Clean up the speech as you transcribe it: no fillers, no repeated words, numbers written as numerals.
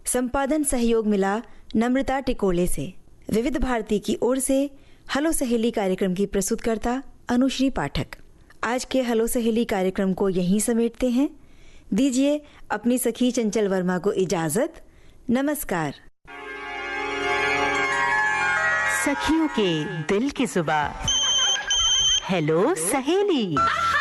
संपादन सहयोग मिला नम्रता टिकोले से। विविध भारती की ओर से हेलो सहेली कार्यक्रम की प्रस्तुतकर्ता अनुश्री पाठक। आज के हेलो सहेली कार्यक्रम को यहीं समेटते हैं। दीजिए अपनी सखी चंचल वर्मा को इजाजत। नमस्कार। सखियों के दिल की जुबान, हेलो सहेली।